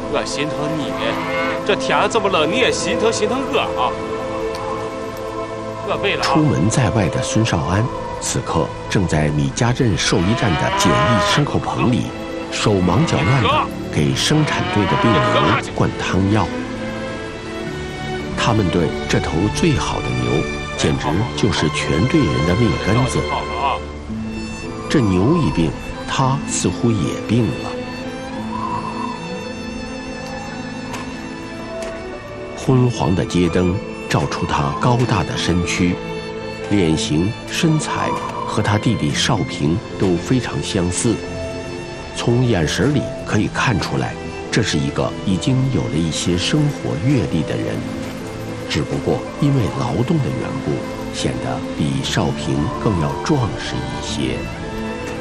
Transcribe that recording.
我心疼你，这天这么冷，你也心疼我啊！我为了出门在外的孙少安，此刻正在米家镇兽医站的简易牲口棚里，手忙脚乱地给生产队的病牛灌汤药。他们队这头最好的牛，简直就是全队人的命根子。这牛一病，他似乎也病了。昏黄的街灯照出他高大的身躯，脸型、身材和他弟弟少平都非常相似。从眼神里可以看出来，这是一个已经有了一些生活阅历的人，只不过因为劳动的缘故，显得比少平更要壮实一些。